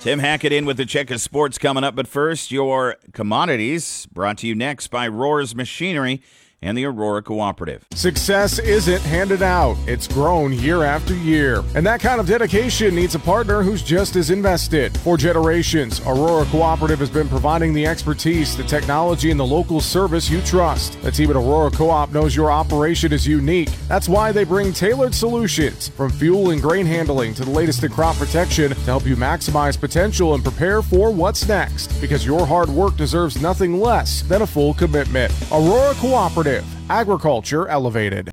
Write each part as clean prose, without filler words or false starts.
Tim Hackett in with the check of sports coming up. But first, your commodities brought to you next by Rohr's Machinery and the Aurora Cooperative. Success isn't handed out. It's grown year after year. And that kind of dedication needs a partner who's just as invested. For generations, Aurora Cooperative has been providing the expertise, the technology, and the local service you trust. The team at Aurora Co-op knows your operation is unique. That's why they bring tailored solutions, from fuel and grain handling to the latest in crop protection, to help you maximize potential and prepare for what's next. Because your hard work deserves nothing less than a full commitment. Aurora Cooperative. Agriculture elevated.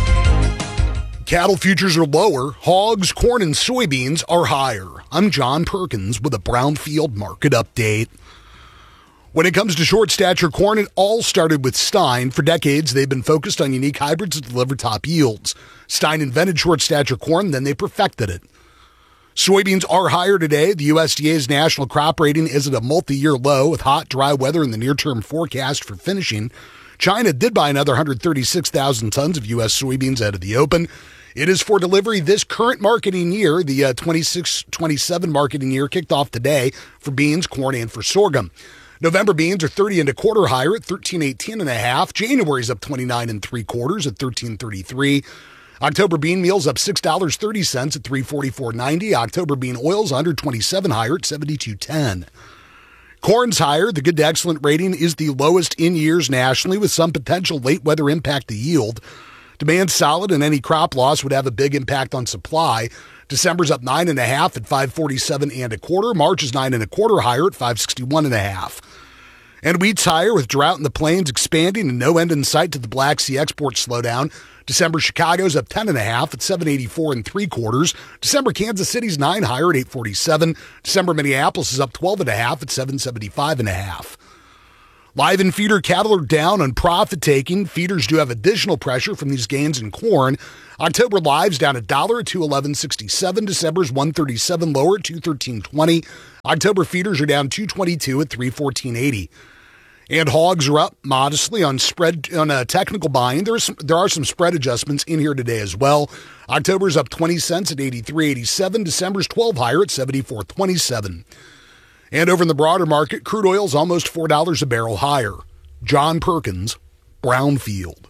Cattle futures are lower. Hogs, corn, and soybeans are higher. I'm John Perkins with a Brownfield market update. When it comes to short stature corn, it all started with Stein. For decades, they've been focused on unique hybrids to deliver top yields. Stein invented short stature corn, then they perfected it. Soybeans are higher today. The USDA's national crop rating is at a multi-year low with hot, dry weather in the near-term forecast for finishing. China did buy another 136,000 tons of U.S. soybeans out of the open. It is for delivery this current marketing year. The 26-27 marketing year kicked off today for beans, corn, and for sorghum. November beans are 30 1/4 higher at 13.18 January's up 29 3/4 at 13.33. October bean meal's up $6.30 at 344.90. October bean oil's 127 higher at 72.10. Corn's higher. The good to excellent rating is the lowest in years nationally, with some potential late weather impact to yield. Demand's solid, and any crop loss would have a big impact on supply. December's up 9.5 at 547 1/4. March is 9 1/4 higher at 561 1/2. And wheat's higher, with drought in the plains expanding and no end in sight to the Black Sea export slowdown. December Chicago's up 10.5 at 784 3/4. December Kansas City's 9 higher at 847. December Minneapolis is up 12.5 at 775 1/2. Live and feeder cattle are down on profit taking. Feeders do have additional pressure from these gains in corn. October live's down $1 at 211.67. December's 137 lower at 213.20. October feeders are down 222 at 314.80. And hogs are up modestly on technical buying. There are some spread adjustments in here today as well. October's up 20 cents at 83.87. December's 12 higher at 74.27. And over in the broader market, crude oil's almost $4 a barrel higher. John Perkins, Brownfield.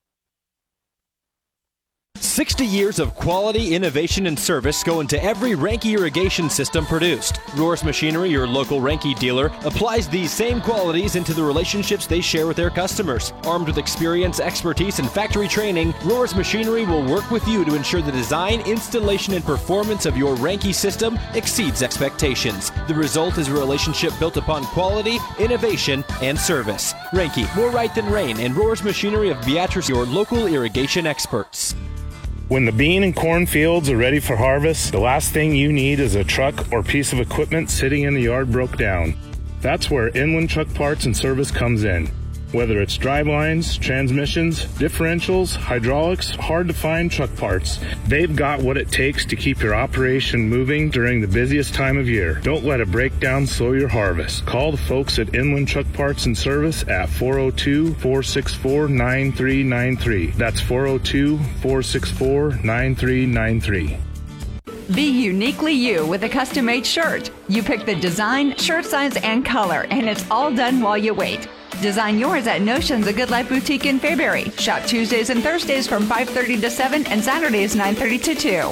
60 years of quality, innovation, and service go into every Ranke irrigation system produced. Rohr's Machinery, your local Ranke dealer, applies these same qualities into the relationships they share with their customers. Armed with experience, expertise, and factory training, Rohr's Machinery will work with you to ensure the design, installation, and performance of your Ranke system exceeds expectations. The result is a relationship built upon quality, innovation, and service. Ranke, more right than rain, and Rohr's Machinery of Beatrice, your local irrigation experts. When the bean and corn fields are ready for harvest, the last thing you need is a truck or piece of equipment sitting in the yard broke down. That's where Inland Truck Parts and Service comes in. Whether it's drivelines, transmissions, differentials, hydraulics, hard to find truck parts, they've got what it takes to keep your operation moving during the busiest time of year. Don't let a breakdown slow your harvest. Call the folks at Inland Truck Parts and Service at 402-464-9393. That's 402-464-9393. Be uniquely you with a custom-made shirt. You pick the design, shirt size, and color, and it's all done while you wait. Design yours at Notions, a Good Life boutique in Fairbury. Shop Tuesdays and Thursdays from 5:30 to 7 and Saturdays 9:30 to 2.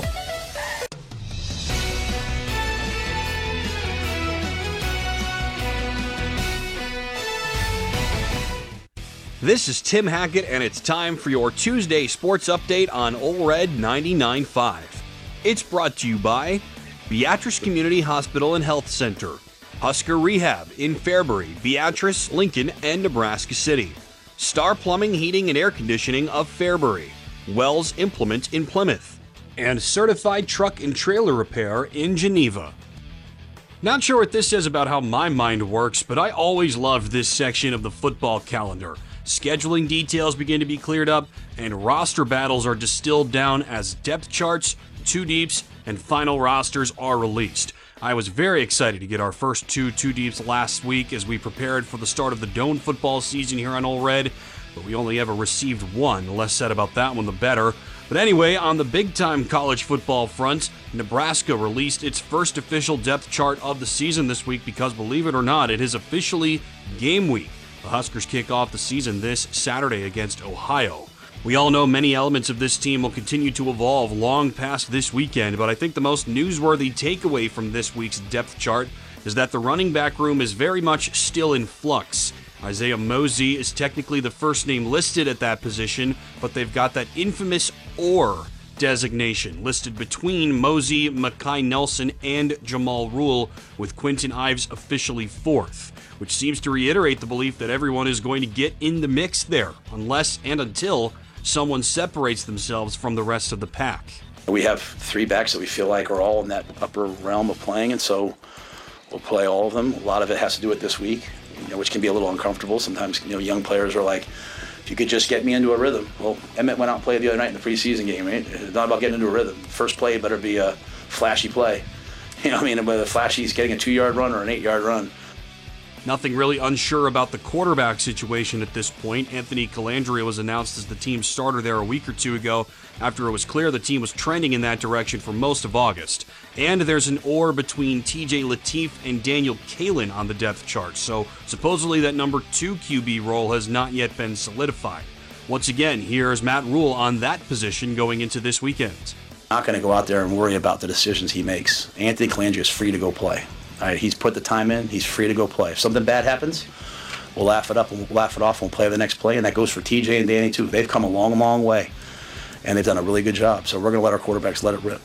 This is Tim Hackett, and it's time for your Tuesday sports update on Ole Red 99.5. It's brought to you by Beatrice Community Hospital and Health Center, Husker Rehab in Fairbury, Beatrice, Lincoln, and Nebraska City, Star Plumbing, Heating, and Air Conditioning of Fairbury, Wells Implement in Plymouth, and Certified Truck and Trailer Repair in Geneva. Not sure what this says about how my mind works, but I always loved this section of the football calendar. Scheduling details begin to be cleared up, and roster battles are distilled down as depth charts, two deeps, and final rosters are released. I was very excited to get our first two deeps last week as we prepared for the start of the Doane football season here on Ole Red. but we only ever received one. The less said about that one, the better. But anyway, on the big-time college football front, Nebraska released its first official depth chart of the season this week because, believe it or not, it is officially game week. The Huskers kick off the season this Saturday against Ohio. We all know many elements of this team will continue to evolve long past this weekend, but I think the most newsworthy takeaway from this week's depth chart is that the running back room is very much still in flux. Isaiah Mosey is technically the first name listed at that position, but they've got that infamous "or" designation listed between Mosey, Mekhi Nelson, and Jamal Rule, with Quinton Ives officially fourth, which seems to reiterate the belief that everyone is going to get in the mix there, unless and until someone separates themselves from the rest of the pack. We have three backs that we feel like are all in that upper realm of playing, and so we'll play all of them. A lot of it has to do with this week, which can be a little uncomfortable. Sometimes, young players are like, if you could just get me into a rhythm. Well, Emmett went out and played the other night in the preseason game, right? It's not about getting into a rhythm. First play better be a flashy play. Whether flashy is getting a 2-yard run or an 8-yard run. Nothing really unsure about the quarterback situation at this point. Anthony Calandria was announced as the team's starter there a week or two ago after it was clear the team was trending in that direction for most of August. And there's an "or" between TJ Lateef and Daniel Kalen on the depth chart, so supposedly that number 2 QB role has not yet been solidified. Once again, here's Matt Rule on that position going into this weekend. Not going to go out there and worry about the decisions he makes. Anthony Calandria is free to go play. All right, he's put the time in. He's free to go play. If something bad happens, we'll laugh it up and we'll laugh it off and we'll play the next play, and that goes for TJ and Danny too. They've come a long, long way, and they've done a really good job. So we're going to let our quarterbacks let it rip.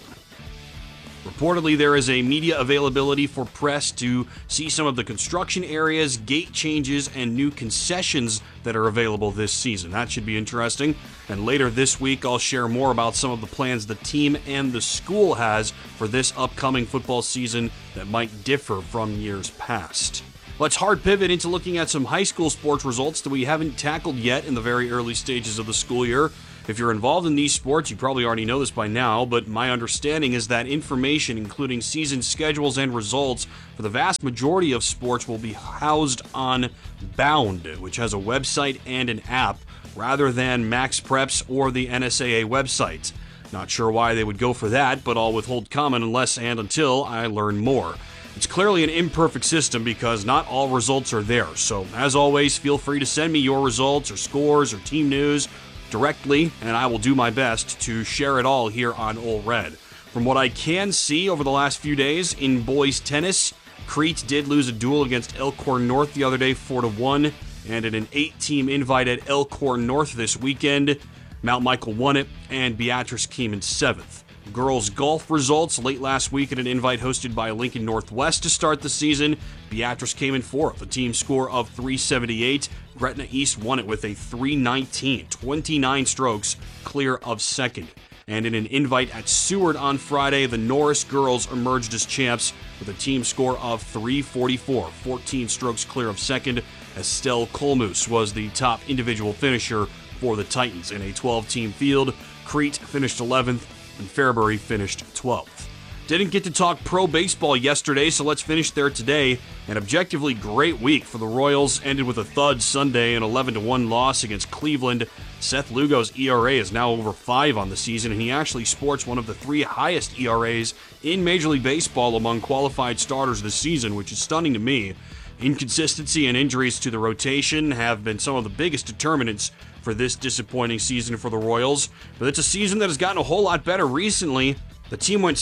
Reportedly, there is a media availability for press to see some of the construction areas, gate changes, and new concessions that are available this season. That should be interesting. And later this week, I'll share more about some of the plans the team and the school has for this upcoming football season that might differ from years past. Let's hard pivot into looking at some high school sports results that we haven't tackled yet in the very early stages of the school year. If you're involved in these sports, you probably already know this by now, but my understanding is that information, including season schedules and results for the vast majority of sports, will be housed on Bound, which has a website and an app, rather than Max Preps or the NSAA website. Not sure why they would go for that, but I'll withhold comment unless and until I learn more. It's clearly an imperfect system because not all results are there, so as always, feel free to send me your results or scores or team news directly, and I will do my best to share it all here on Ole Red. From what I can see over the last few days in boys tennis, Crete did lose a duel against Elkhorn North the other day 4-1, and in an 8-team invite at Elkhorn North this weekend, Mount Michael won it, and Beatrice came in 7th. Girls golf results late last week at an invite hosted by Lincoln Northwest to start the season. Beatrice came in 4th, a team score of 378. Gretna East won it with a 319, 29 strokes clear of 2nd. And in an invite at Seward on Friday, the Norris girls emerged as champs with a team score of 344, 14 strokes clear of 2nd. Estelle Colmoose was the top individual finisher for the Titans in a 12-team field. Crete finished 11th, and Fairbury finished 12th. Didn't get to talk pro baseball yesterday, so let's finish there today. An objectively great week for the Royals ended with a thud Sunday, an 11-1 loss against Cleveland. Seth Lugo's ERA is now over 5 on the season, and he actually sports one of the 3 highest ERAs in Major League Baseball among qualified starters this season, which is stunning to me. Inconsistency and injuries to the rotation have been some of the biggest determinants for this disappointing season for the Royals, but it's a season that has gotten a whole lot better recently. The team went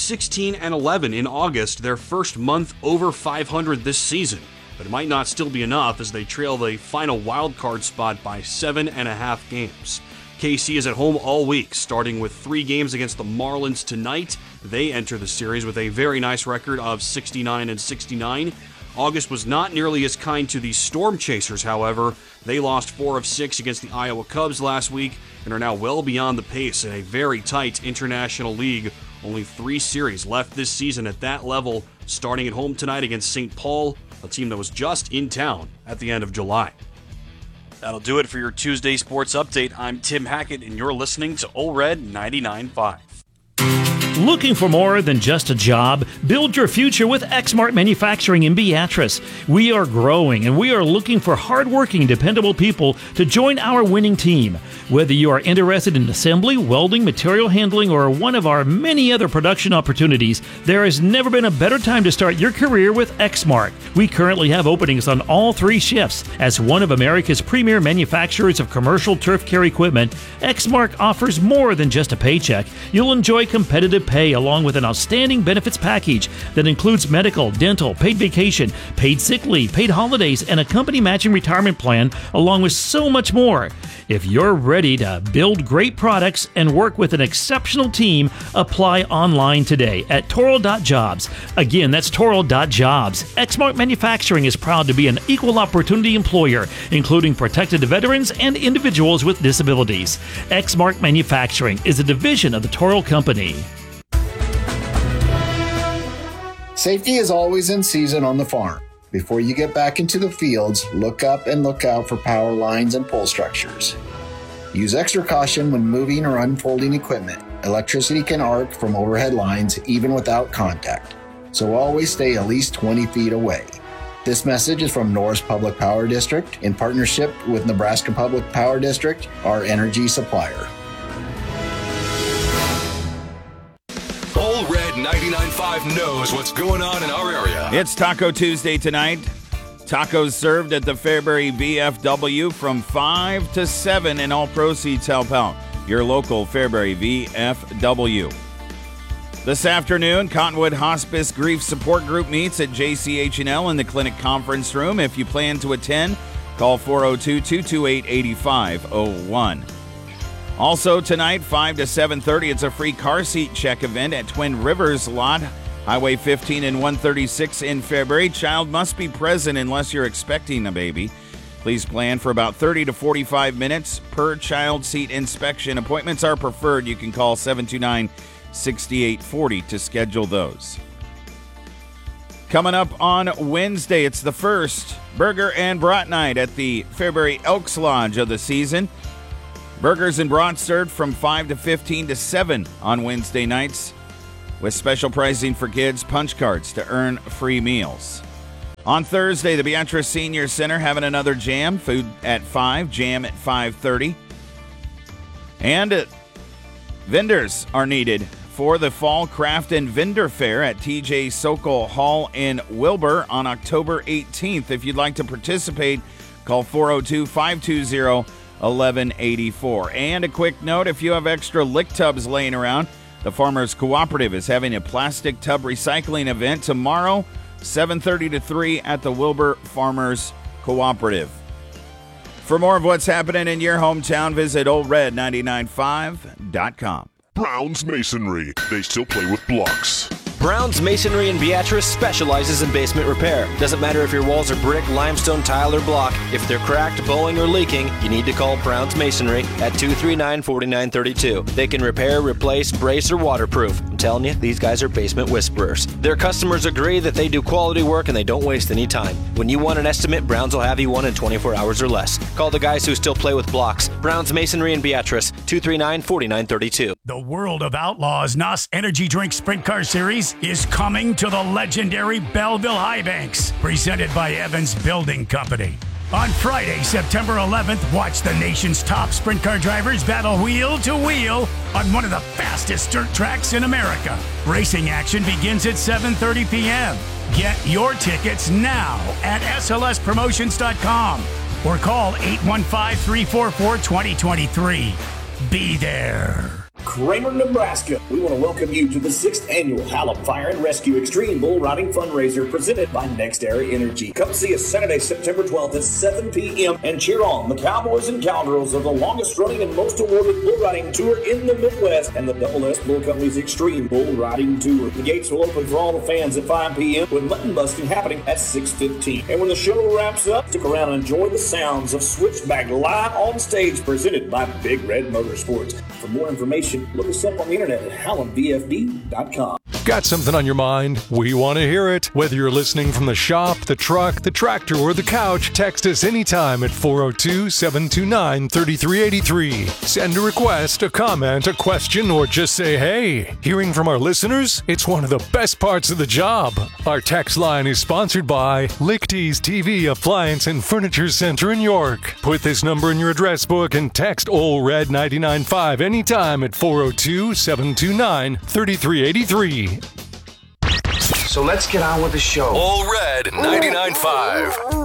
16-11 in August, their first month over 500 this season, but it might not still be enough as they trail the final wildcard spot by 7.5 games. KC is at home all week, starting with 3 games against the Marlins tonight. They enter the series with a very nice record of 69-69. August was not nearly as kind to the Storm Chasers, however. They lost 4 of 6 against the Iowa Cubs last week and are now well beyond the pace in a very tight international league. Only 3 series left this season at that level, starting at home tonight against St. Paul, a team that was just in town at the end of July. That'll do it for your Tuesday Sports Update. I'm Tim Hackett, and you're listening to Ole Red 99.5. Looking for more than just a job? Build your future with Exmark Manufacturing in Beatrice. We are growing and we are looking for hardworking, dependable people to join our winning team. Whether you are interested in assembly, welding, material handling, or one of our many other production opportunities, there has never been a better time to start your career with Exmark. We currently have openings on all 3 shifts. As one of America's premier manufacturers of commercial turf care equipment, Exmark offers more than just a paycheck. You'll enjoy competitive pay along with an outstanding benefits package that includes medical, dental, paid vacation, paid sick leave, paid holidays, and a company matching retirement plan, along with so much more. If you're ready to build great products and work with an exceptional team, apply online today at Toro.jobs. Again, that's Toro.jobs. Exmark Manufacturing is proud to be an equal opportunity employer, including protected veterans and individuals with disabilities. Exmark Manufacturing is a division of the Toro Company. Safety is always in season on the farm. Before you get back into the fields, look up and look out for power lines and pole structures. Use extra caution when moving or unfolding equipment. Electricity can arc from overhead lines even without contact, so always stay at least 20 feet away. This message is from Norris Public Power District in partnership with Nebraska Public Power District, our energy supplier. Ole Red 99.5 knows what's going on in our area. It's Taco Tuesday tonight. Tacos served at the Fairbury VFW from 5 to 7, and all proceeds help out your local Fairbury VFW. This afternoon, Cottonwood Hospice Grief Support Group meets at JCH&L in the clinic conference room. If you plan to attend, call 402-228-8501. Also tonight, 5 to 7:30, it's a free car seat check event at Twin Rivers Lot, Highway 15 and 136 in Fairbury. Child must be present unless you're expecting a baby. Please plan for about 30 to 45 minutes per child seat inspection. Appointments are preferred. You can call 729-6840 to schedule those. Coming up on Wednesday, it's the first Burger and Brat Night at the Fairbury Elks Lodge of the season. Burgers and brats served from 5 to 15 to 7 on Wednesday nights, with special pricing for kids, punch cards to earn free meals. On Thursday, the Beatrice Senior Center having another jam, food at 5, jam at 5:30. And vendors are needed for the Fall Craft and Vendor Fair at TJ Sokol Hall in Wilbur on October 18th. If you'd like to participate, call 402-520-1184. And a quick note, if you have extra lick tubs laying around, the Farmers Cooperative is having a plastic tub recycling event tomorrow, 7:30 to 3 at the Wilbur Farmers Cooperative. For more of what's happening in your hometown, visit OldRed995.com. Brown's Masonry. They still play with blocks. Brown's Masonry in Beatrice specializes in basement repair. Doesn't matter if your walls are brick, limestone, tile, or block. If they're cracked, bowing, or leaking, you need to call Brown's Masonry at 239-4932. They can repair, replace, brace, or waterproof. I'm telling you, these guys are basement whisperers. Their customers agree that they do quality work and they don't waste any time. When you want an estimate, Brown's will have you one in 24 hours or less. Call the guys who still play with blocks. Brown's Masonry in Beatrice, 239-4932. The World of Outlaws NOS Energy Drink Sprint Car Series is coming to the legendary Belleville High Banks, presented by Evans Building Company. On Friday, September 11th, watch the nation's top sprint car drivers battle wheel to wheel on one of the fastest dirt tracks in America. Racing action begins at 7:30 p.m. Get your tickets now at slspromotions.com or call 815-344-2023. Be there. Kramer, Nebraska. We want to welcome you to the 6th annual Hallam Fire and Rescue Extreme Bull Riding Fundraiser presented by NextEra Energy. Come see us Saturday, September 12th at 7 p.m. and cheer on the cowboys and cowgirls of the longest running and most awarded bull riding tour in the Midwest and the Double S Bull Company's Extreme Bull Riding Tour. The gates will open for all the fans at 5 p.m. with mutton busting happening at 6:15. And when the show wraps up, stick around and enjoy the sounds of Switchback live on stage presented by Big Red Motorsports. For more information, look us up on the internet at HallamVFD.com. Got something on your mind? We want to hear it. Whether you're listening from the shop, the truck, the tractor, or the couch, text us anytime at 402-729-3383. Send a request, a comment, a question, or just say hey. Hearing from our listeners? It's one of the best parts of the job. Our text line is sponsored by Lichty's TV Appliance and Furniture Center in York. Put this number in your address book and text OLRED 995 anytime at 402-729-3383. So let's get on with the show. All Red 99.5.